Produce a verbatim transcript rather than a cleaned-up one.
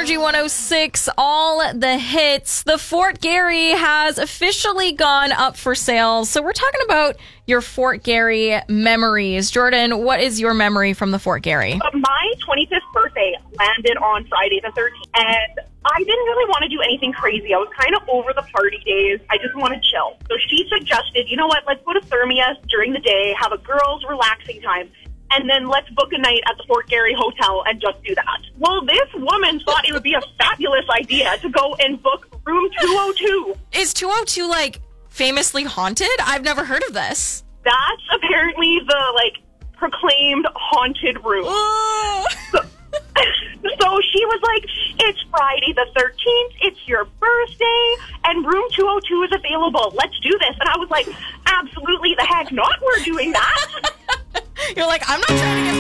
Energy one oh six, all the hits. The Fort Garry has officially gone up for sale. So we're talking about your Fort Garry memories. Jordan, what is your memory from the Fort Garry? Uh, my twenty-fifth birthday landed on Friday the thirteenth, and I didn't really want to do anything crazy. I was kind of over the party days. I just wanted to chill. So she suggested, you know what, let's go to Thermia during the day, have a girls' relaxing time, and then let's book a night at the Fort Garry Hotel and just do that. Well, this woman thought it would be a fabulous idea to go and book room two oh two. Is two oh two, like, famously haunted? I've never heard of this. That's apparently the, like, proclaimed haunted room. so, so she was like, it's Friday the thirteenth, it's your birthday, and room two oh two is available. Let's do this. And I was like, absolutely the heck not. We're doing that. You're like, I'm not trying to get